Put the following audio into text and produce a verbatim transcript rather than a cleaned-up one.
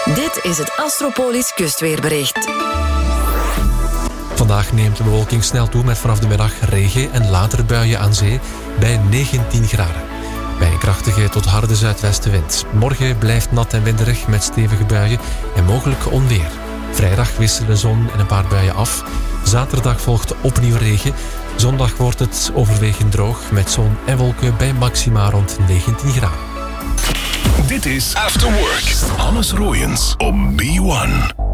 Dit is het Astropolis kustweerbericht. Vandaag neemt de bewolking snel toe met vanaf de middag regen en later buien aan zee bij negentien graden. Bij een krachtige tot harde zuidwestenwind. Morgen blijft nat en winderig met stevige buien en mogelijk onweer. Vrijdag wisselen zon en een paar buien af. Zaterdag volgt opnieuw regen. Zondag wordt het overwegend droog met zon en wolken bij maxima rond negentien graden. Dit is After Work. Hannes Roijens op B one.